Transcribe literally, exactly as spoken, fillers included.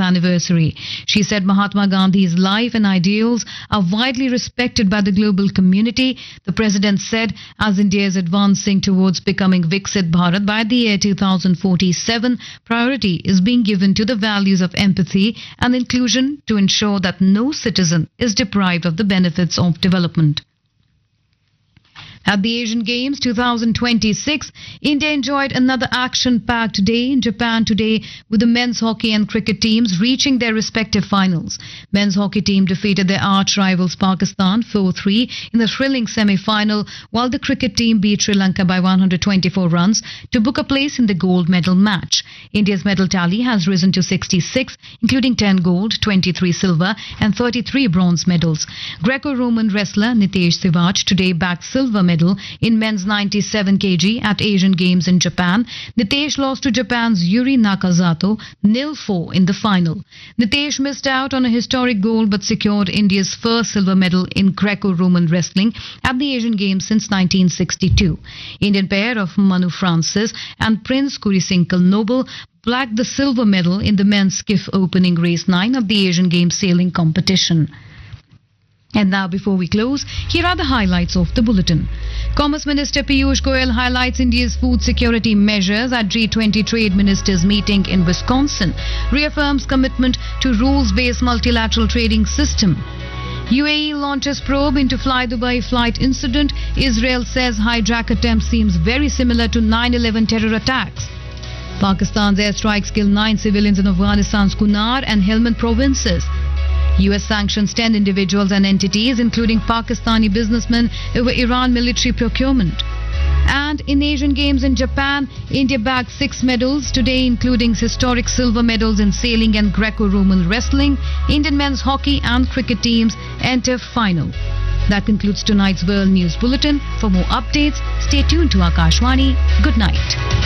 anniversary. She said Mahatma Gandhi's life and ideals are widely respected by the global community. The president said as India is advancing towards becoming Viksit Bharat by the year two thousand forty-seven, priority is being given to the values of empathy and inclusion to ensure that no citizen is deprived of the benefits of development. At the Asian Games twenty twenty-six, India enjoyed another action-packed day in Japan today with the men's hockey and cricket teams reaching their respective finals. Men's hockey team defeated their arch rivals Pakistan four three in the thrilling semi-final, while the cricket team beat Sri Lanka by one hundred twenty-four runs to book a place in the gold medal match. India's medal tally has risen to sixty-six, including ten gold, twenty-three silver and thirty-three bronze medals. Greco-Roman wrestler Nitesh Sivach today bagged silver medal in men's ninety-seven kilograms at Asian Games in Japan. Nitesh lost to Japan's Yuri Nakazato nil four in the final. Nitesh missed out on a historic gold but secured India's first silver medal in Greco-Roman wrestling at the Asian Games since nineteen sixty-two. Indian pair of Manu Francis and Prince Kurisinkel Noble bagged the silver medal in the men's skiff opening race nine of the Asian Games sailing competition. And now, before we close, here are the highlights of the bulletin. Commerce Minister Piyush Goyal highlights India's food security measures at G twenty Trade Ministers meeting in Wisconsin, reaffirms commitment to rules-based multilateral trading system. U A E launches probe into Fly Dubai flight incident. Israel says hijack attempt seems very similar to nine eleven terror attacks. Pakistan's airstrikes kill nine civilians in Afghanistan's Kunar and Helmand provinces. U S sanctions ten individuals and entities, including Pakistani businessmen, over Iran military procurement. And in Asian Games in Japan, India bagged six medals today, including historic silver medals in sailing and Greco-Roman wrestling. Indian men's hockey and cricket teams enter final. That concludes tonight's World News Bulletin. For more updates, stay tuned to Akashvani. Good night.